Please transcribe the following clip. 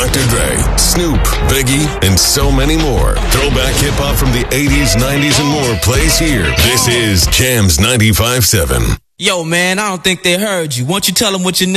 Dr. Dre, Snoop, Biggie, and so many more. Throwback hip-hop from the 80s, 90s, and more plays here. This is Jams 95.7. Yo, man, I don't think they heard you. Won't you tell them what your name